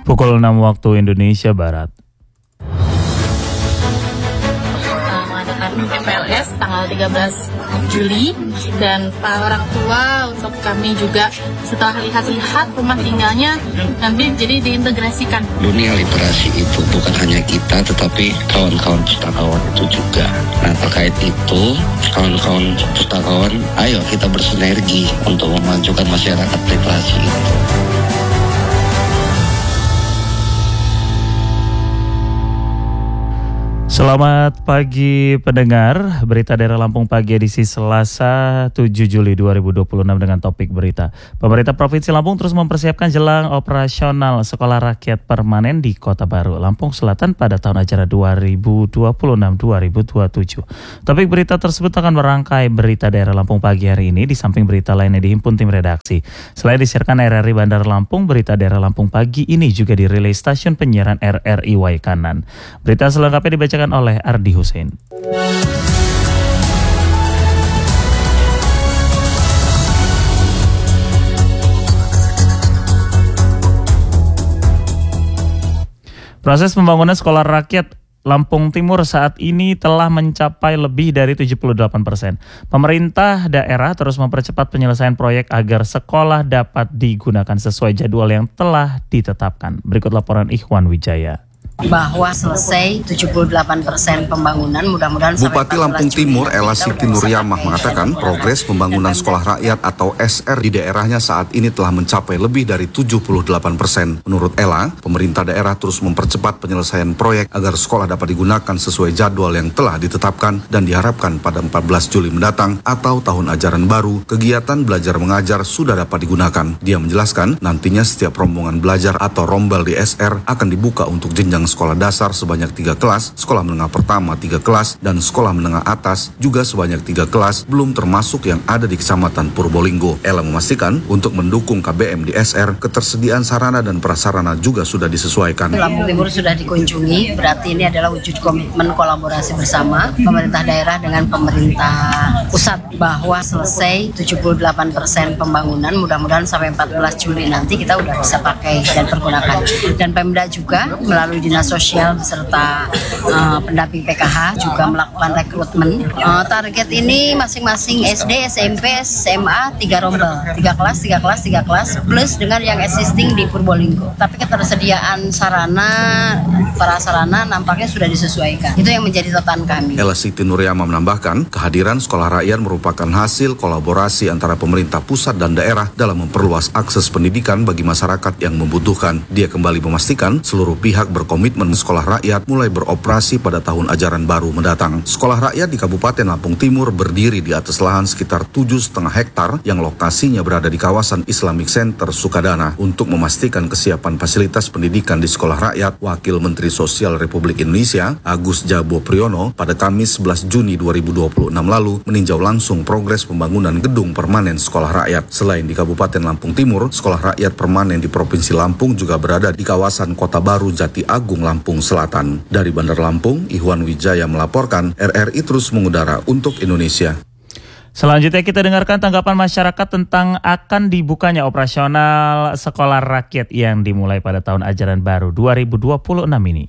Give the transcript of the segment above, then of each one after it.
Pukul 6 waktu Indonesia Barat. Mengadakan PLS tanggal 13 Juli dan para orang tua untuk kami juga setelah lihat-lihat rumah tinggalnya nanti jadi diintegrasikan. Dunia literasi itu bukan hanya kita tetapi kawan-kawan pustakawan itu juga. Nah terkait itu kawan-kawan pustakawan ayo kita bersinergi untuk memajukan masyarakat literasi itu. Selamat pagi pendengar, berita daerah Lampung pagi edisi Selasa 7 Juli 2026 dengan topik berita. Pemerintah Provinsi Lampung terus mempersiapkan jelang operasional sekolah rakyat permanen di Kota Baru, Lampung Selatan pada tahun ajaran 2026-2027. Topik berita tersebut akan merangkai berita daerah Lampung pagi hari ini di samping berita lainnya dihimpun tim redaksi. Selain disiarkan RRI Bandar Lampung, berita daerah Lampung pagi ini juga dirilis stasiun penyiaran RRI Waikanan. Berita selengkapnya dibacakan oleh Ardi Hussein. Proses pembangunan sekolah rakyat Lampung Timur saat ini telah mencapai lebih dari 78%. Pemerintah daerah terus mempercepat penyelesaian proyek agar sekolah dapat digunakan sesuai jadwal yang telah ditetapkan. Berikut laporan Ikhwan Wijaya. Bahwa selesai 78% pembangunan, mudah-mudahan Bupati Lampung Timur Ella Siti Nuryamah mengatakan progres pembangunan sekolah rakyat atau SR di daerahnya saat ini telah mencapai lebih dari 78%. Menurut Ella, pemerintah daerah terus mempercepat penyelesaian proyek agar sekolah dapat digunakan sesuai jadwal yang telah ditetapkan dan diharapkan pada 14 Juli mendatang atau tahun ajaran baru, kegiatan belajar mengajar sudah dapat digunakan. Dia menjelaskan nantinya setiap rombongan belajar atau rombel di SR akan dibuka untuk jenjang sekolah dasar sebanyak 3 kelas, sekolah menengah pertama 3 kelas, dan sekolah menengah atas juga sebanyak 3 kelas, belum termasuk yang ada di Kecamatan Purbolinggo. Ella memastikan untuk mendukung KBM di SR, ketersediaan sarana dan prasarana juga sudah disesuaikan. Lampung Timur sudah dikunjungi, berarti ini adalah wujud komitmen kolaborasi bersama pemerintah daerah dengan pemerintah pusat bahwa selesai 78% pembangunan, mudah-mudahan sampai 14 Juli nanti kita udah bisa pakai dan pergunakan. Dan Pemda juga melalui Dinas Sosial beserta pendamping PKH juga melakukan rekrutmen. Target ini masing-masing SD, SMP, SMA 3 rombel, 3 kelas plus dengan yang existing di Purbolinggo. Tapi ketersediaan sarana, prasarana nampaknya sudah disesuaikan. Itu yang menjadi catatan kami. Ella Siti Nuryamah menambahkan, kehadiran sekolah rakyat merupakan hasil kolaborasi antara pemerintah pusat dan daerah dalam memperluas akses pendidikan bagi masyarakat yang membutuhkan. Dia kembali memastikan seluruh pihak berkomitmen sekolah rakyat mulai beroperasi pada tahun ajaran baru mendatang. Sekolah rakyat di Kabupaten Lampung Timur berdiri di atas lahan sekitar 7,5 hektar yang lokasinya berada di kawasan Islamic Center Sukadana. Untuk memastikan kesiapan fasilitas pendidikan di sekolah rakyat, Wakil Menteri Sosial Republik Indonesia Agus Jabo Priyono pada Kamis 11 Juni 2026 lalu meninjau langsung progres pembangunan gedung permanen sekolah rakyat. Selain di Kabupaten Lampung Timur, sekolah rakyat permanen di Provinsi Lampung juga berada di kawasan Kota Baru Jati Agung, Lampung Selatan. Dari Bandar Lampung, Ikhwan Wijaya melaporkan, RRI terus mengudara untuk Indonesia. Selanjutnya kita dengarkan tanggapan masyarakat tentang akan dibukanya operasional sekolah rakyat yang dimulai pada tahun ajaran baru 2026 ini.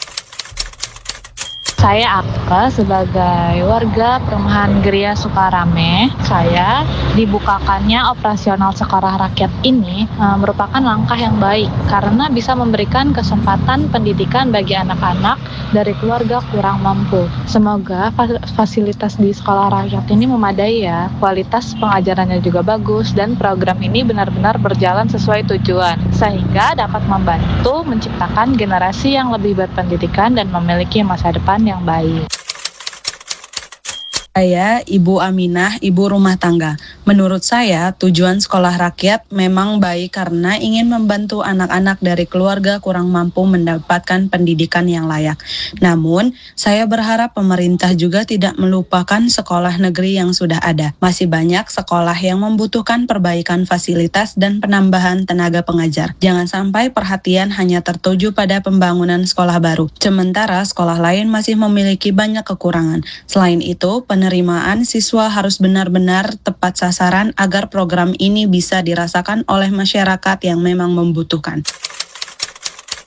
Saya Aka sebagai warga perumahan Geria Sukarame. Saya dibukakannya operasional sekolah rakyat ini merupakan langkah yang baik karena bisa memberikan kesempatan pendidikan bagi anak-anak dari keluarga kurang mampu. Semoga fasilitas di sekolah rakyat ini memadai ya, kualitas pengajarannya juga bagus dan program ini benar-benar berjalan sesuai tujuan sehingga dapat membantu menciptakan generasi yang lebih berpendidikan dan memiliki masa depan yang baik. Saya Ibu Aminah, ibu rumah tangga. Menurut saya, tujuan sekolah rakyat memang baik karena ingin membantu anak-anak dari keluarga kurang mampu mendapatkan pendidikan yang layak. Namun, saya berharap pemerintah juga tidak melupakan sekolah negeri yang sudah ada. Masih banyak sekolah yang membutuhkan perbaikan fasilitas dan penambahan tenaga pengajar. Jangan sampai perhatian hanya tertuju pada pembangunan sekolah baru, sementara sekolah lain masih memiliki banyak kekurangan. Selain itu, penerimaan siswa harus benar-benar tepat sasaran agar program ini bisa dirasakan oleh masyarakat yang memang membutuhkan.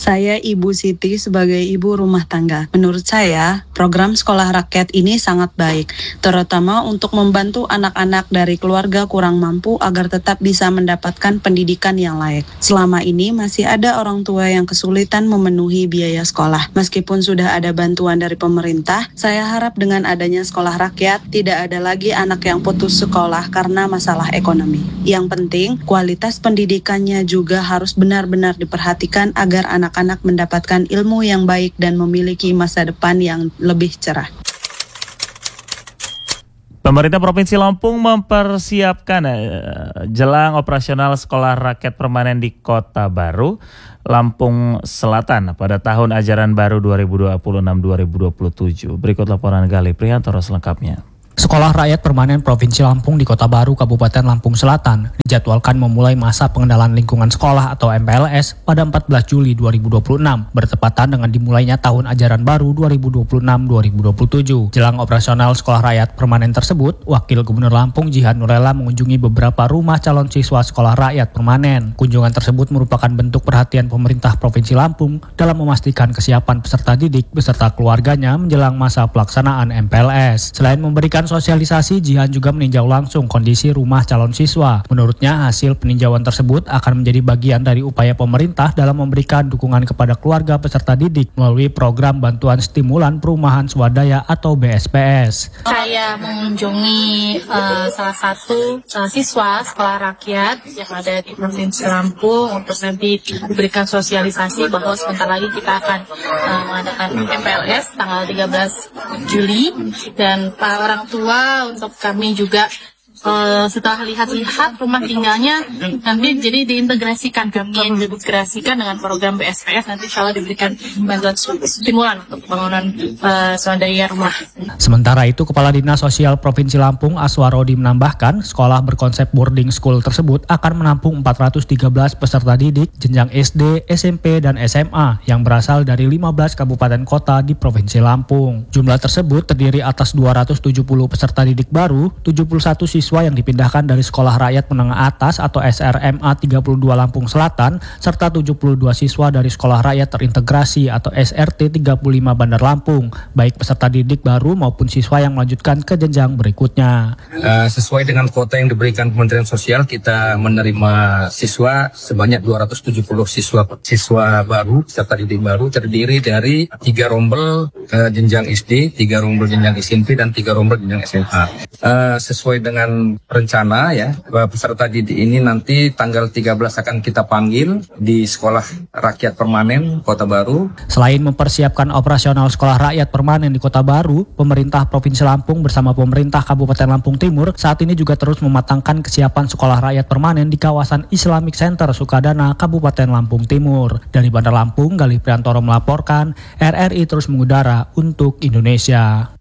Saya Ibu Siti sebagai ibu rumah tangga. Menurut saya, program sekolah rakyat ini sangat baik, terutama untuk membantu anak-anak dari keluarga kurang mampu agar tetap bisa mendapatkan pendidikan yang layak. Selama ini masih ada orang tua yang kesulitan memenuhi biaya sekolah. Meskipun sudah ada bantuan dari pemerintah, saya harap dengan adanya sekolah rakyat tidak ada lagi anak yang putus sekolah karena masalah ekonomi. Yang penting, kualitas pendidikannya juga harus benar-benar diperhatikan agar anak-anak mendapatkan ilmu yang baik dan memiliki masa depan yang lebih cerah. Pemerintah Provinsi Lampung mempersiapkan jelang operasional sekolah rakyat permanen di Kota Baru, Lampung Selatan pada tahun ajaran baru 2026-2027. Berikut laporan Gali Priantoro selengkapnya. Sekolah Rakyat Permanen Provinsi Lampung di Kota Baru, Kabupaten Lampung Selatan dijadwalkan memulai masa pengenalan lingkungan sekolah atau MPLS pada 14 Juli 2026, bertepatan dengan dimulainya tahun ajaran baru 2026-2027. Jelang operasional Sekolah Rakyat Permanen tersebut, Wakil Gubernur Lampung Jihan Nurella mengunjungi beberapa rumah calon siswa Sekolah Rakyat Permanen. Kunjungan tersebut merupakan bentuk perhatian pemerintah Provinsi Lampung dalam memastikan kesiapan peserta didik beserta keluarganya menjelang masa pelaksanaan MPLS. Selain memberikan sosialisasi, Jihan juga meninjau langsung kondisi rumah calon siswa. Menurutnya, hasil peninjauan tersebut akan menjadi bagian dari upaya pemerintah dalam memberikan dukungan kepada keluarga peserta didik melalui program bantuan stimulan perumahan swadaya atau BSPS. Saya mengunjungi salah satu siswa sekolah rakyat yang ada di Provinsi Lampung untuk nanti diberikan sosialisasi bahwa sebentar lagi kita akan mengadakan MPLS tanggal 13 Juli dan para orang tua untuk kami juga setelah lihat-lihat rumah tinggalnya nanti jadi diintegrasikan dengan program BSPS, nanti insya Allah diberikan bantuan stimulan untuk pembangunan swadaya rumah. Sementara itu, Kepala Dinas Sosial Provinsi Lampung Aswarodi menambahkan, sekolah berkonsep boarding school tersebut akan menampung 413 peserta didik jenjang SD, SMP, dan SMA yang berasal dari 15 kabupaten kota di Provinsi Lampung. Jumlah tersebut terdiri atas 270 peserta didik baru, 71 siswa yang dipindahkan dari Sekolah Rakyat Menengah Atas atau SRMA 32 Lampung Selatan, serta 72 siswa dari Sekolah Rakyat Terintegrasi atau SRT 35 Bandar Lampung, baik peserta didik baru maupun siswa yang melanjutkan ke jenjang berikutnya. Sesuai dengan kuota yang diberikan Kementerian Sosial, kita menerima siswa sebanyak 270 siswa baru, peserta didik baru, terdiri dari 3 rombel jenjang SD, 3 rombel jenjang SMP, dan 3 rombel jenjang SMA. Sesuai dengan rencana ya, peserta didik ini nanti tanggal 13 akan kita panggil di Sekolah Rakyat Permanen Kota Baru. Selain mempersiapkan operasional Sekolah Rakyat Permanen di Kota Baru, pemerintah Provinsi Lampung bersama pemerintah Kabupaten Lampung Timur saat ini juga terus mematangkan kesiapan Sekolah Rakyat Permanen di kawasan Islamic Center Sukadana, Kabupaten Lampung Timur. Dari Bandar Lampung, Gali Priantoro melaporkan, RRI terus mengudara untuk Indonesia.